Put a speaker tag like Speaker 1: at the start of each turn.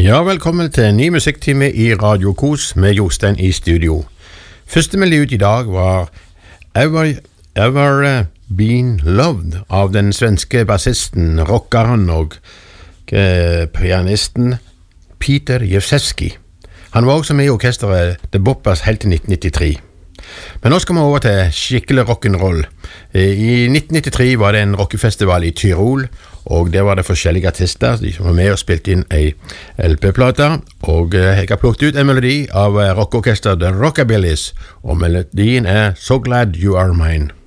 Speaker 1: Ja, velkommen til en ny musikktime i Radio Kos med Jostein i studio. Første melodi ut i dag var Ever Been Loved av den svenske bassisten, rockeren og pianisten Peter Jefsewski. Han var også med i orkestret The Boppers helt til 1993. Men nå skal vi over til skikkelig rock'n'roll. I 1993 var det en rockefestival i Tyrol, og der var det forskjellige artister som var med og spilte inn en LP-plate, og jeg har plukket ut en melodi av rockorkester The Rockabillys, og melodien er So Glad You Are Mine.